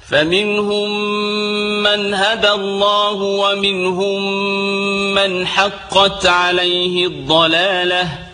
فمنهم من هدى الله ومنهم من حقت عليه الضلالة